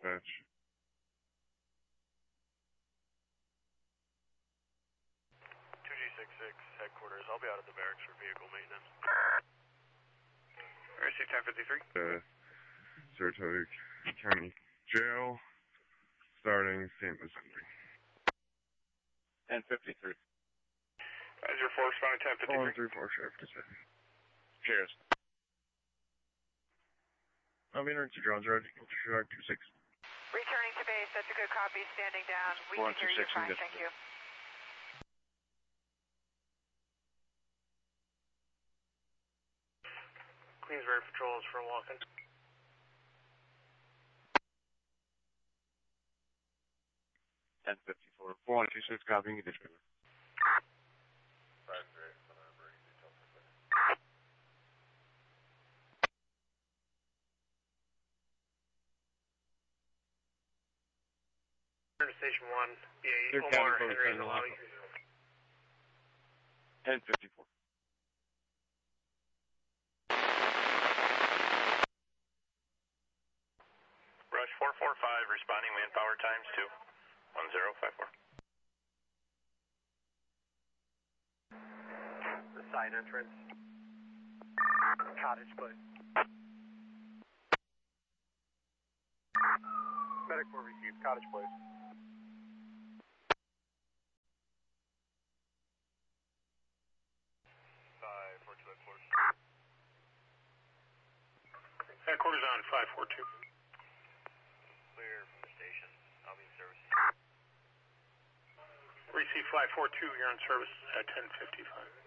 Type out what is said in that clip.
dispatch. 2G66 headquarters. I'll be out at the barracks for vehicle maintenance. RC 1053. Saratoga County Jail, starting St. Assembly. 1053. As your force, responding 1053. 134 shift. Cheers. I'll be in to Jones Road, 26. Returning to base, that's a good copy. Standing down. We can hear you fine, thank you. Queensbury Patrol is for walking. Ten 54. 4126, copying you, dispatcher. 538, detail. Station 1, BA Omar Henry Malawi. 1054. Rush 445, responding manpower times 2. 1054. The side entrance. Cottage place. Medic 4 received, cottage place. Headquarters on 542. Clear from the station. I'll be in service. Receive 542, you're in service at 1055.